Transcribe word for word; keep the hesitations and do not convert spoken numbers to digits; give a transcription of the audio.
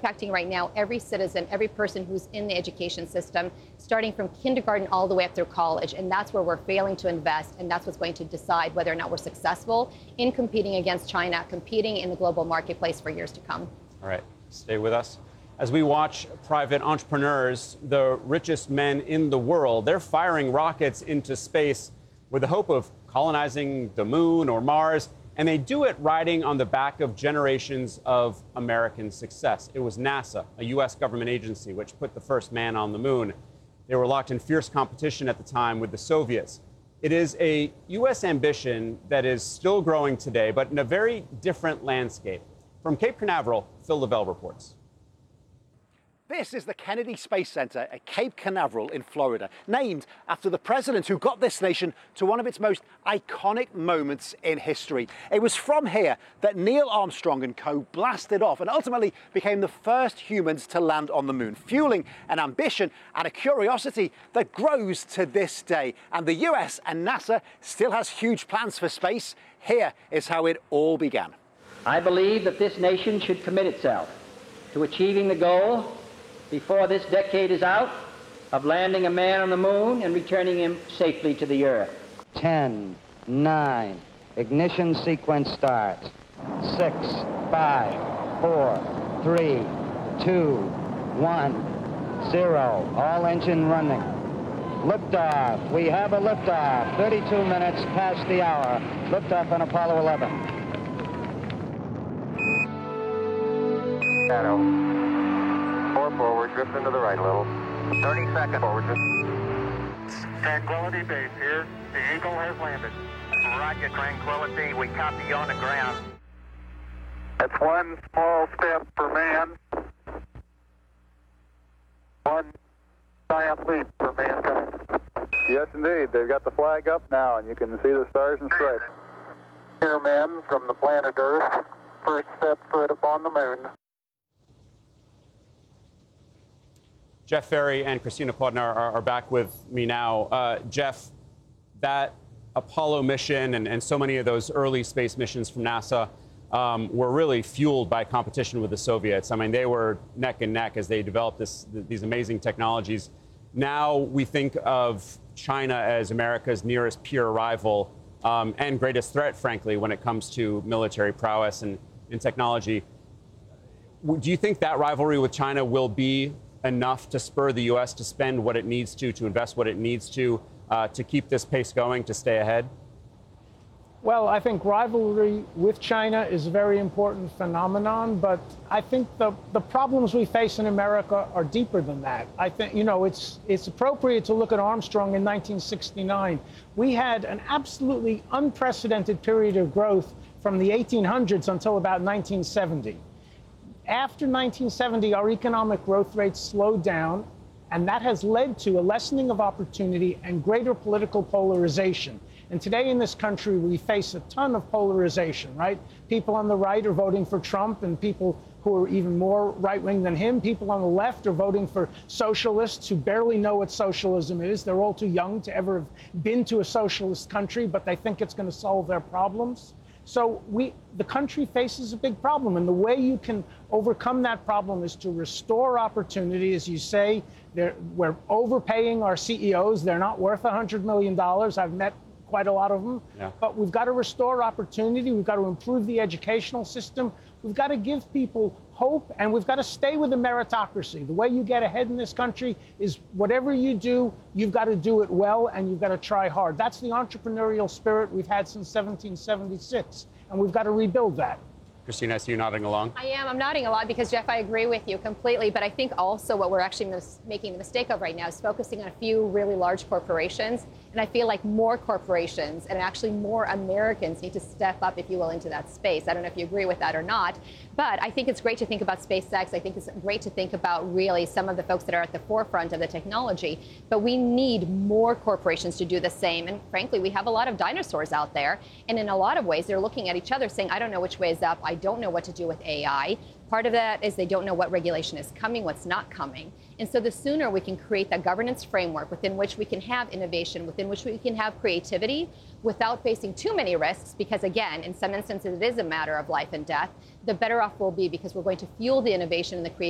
impacting right now every citizen, every person who's in the education system, starting from kindergarten all the way up through college. And that's where we're failing to invest. And that's what's going to decide whether or not we're successful in competing against China, competing in the global marketplace for years to come. All right, stay with us. As we watch private entrepreneurs, the richest men in the world, they're firing rockets into space with the hope of colonizing the moon or Mars. And they do it riding on the back of generations of American success. It was NASA, a U S government agency, which put the first man on the moon. They were locked in fierce competition at the time with the Soviets. It is a U S ambition that is still growing today, but in a very different landscape. From Cape Canaveral, Phil Lavelle reports. This is the Kennedy Space Center at Cape Canaveral in Florida, named after the president who got this nation to one of its most iconic moments in history. It was from here that Neil Armstrong and co blasted off and ultimately became the first humans to land on the moon, fueling an ambition and a curiosity that grows to this day. And the U S and NASA still has huge plans for space. Here is how it all began. I believe that this nation should commit itself to achieving the goal before this decade is out of landing a man on the moon and returning him safely to the Earth. Ten, nine, ignition sequence starts. Six, five, four, three, two, one, zero. All engine running. Liftoff. We have a liftoff. thirty-two minutes past the hour. Liftoff on Apollo eleven. Shadow. Four forward, drift into the right a little. thirty seconds forward, drift. Tranquility Base here. The Eagle has landed. Roger, Tranquility. We copy you on the ground. That's one small step for man. One giant leap for mankind. Yes, indeed. They've got the flag up now, and you can see the stars and stripes. Here, men from the planet Earth. First step foot upon the moon. Jeff Ferry and Christina Podnar are, are back with me now. Uh, Jeff, that Apollo mission and, and so many of those early space missions from NASA um, were really fueled by competition with the Soviets. I mean, they were neck and neck as they developed this, these amazing technologies. Now we think of China as America's nearest peer rival um, and greatest threat, frankly, when it comes to military prowess and, and technology. Do you think that rivalry with China will be enough to spur the U S to spend what it needs to, to invest what it needs to, uh, to keep this pace going, to stay ahead? Well, I think rivalry with China is a very important phenomenon, but I think the, the problems we face in America are deeper than that. I think, you know, it's, it's appropriate to look at Armstrong in nineteen sixty-nine. We had an absolutely unprecedented period of growth from the eighteen hundreds until about nineteen seventy. After nineteen seventy, our economic growth rates slowed down, and that has led to a lessening of opportunity and greater political polarization. And today in this country, we face a ton of polarization, right? People on the right are voting for Trump, and people who are even more right-wing than him. People on the left are voting for socialists who barely know what socialism is. They're all too young to ever have been to a socialist country, but they think it's going to solve their problems. So we, the country faces a big problem, and the way you can overcome that problem is to restore opportunity. As you say, we're overpaying our C E Os. They're not worth one hundred million dollars. I've met quite a lot of them. Yeah. But we've got to restore opportunity. We've got to improve the educational system. We've got to give people hope, and we've got to stay with the meritocracy. The way you get ahead in this country is whatever you do, you've got to do it well, and you've got to try hard. That's the entrepreneurial spirit we've had since seventeen seventy-six, and we've got to rebuild that. Christina, I see you nodding along. I am. I'm nodding a lot because, Jeff, I agree with you completely. But I think also what we're actually mis- making the mistake of right now is focusing on a few really large corporations. And I feel like more corporations and actually more Americans need to step up, if you will, into that space. I don't know if you agree with that or not. But I think it's great to think about SpaceX. I think it's great to think about really some of the folks that are at the forefront of the technology. But we need more corporations to do the same. And frankly, we have a lot of dinosaurs out there. And in a lot of ways, they're looking at each other saying, I don't know which way is up. I don't know what to do with A I. Part of that is they don't know what regulation is coming, what's not coming. And so the sooner we can create that governance framework within which we can have innovation, within which we can have creativity without facing too many risks, because again, in some instances, it is a matter of life and death, the better off we'll be, because we're going to fuel the innovation and the creativity